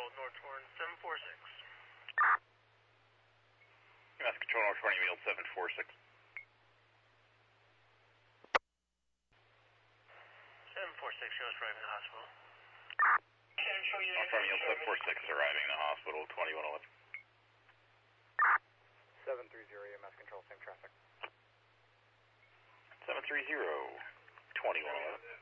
Control, North Horn 746. Mass Control, North Horn, Yield 746. 746, show us arriving at the hospital. North Horn, Yield 746 is arriving in the hospital, 2111. 730, Mass Control, same traffic. 730, 2111.